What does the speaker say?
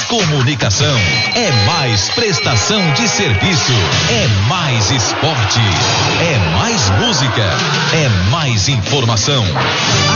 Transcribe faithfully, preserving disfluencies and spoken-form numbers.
comunicação, é mais prestação de serviço, é mais esporte, é mais música, é mais informação.